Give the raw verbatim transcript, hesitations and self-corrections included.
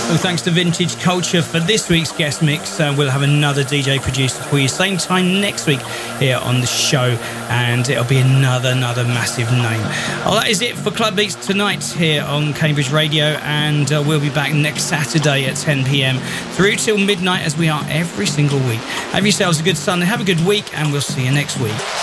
Well, thanks to Vintage Culture for this week's guest mix. Uh, we'll have another D J producer for you same time next week here on the show, and it'll be another another massive name. Well, that is it for Club Beats tonight here on Cambridge Radio, and uh, we'll be back next Saturday at ten p.m. through till midnight, as we are every single week. Have yourselves a good Sunday, have a good week, and we'll see you next week.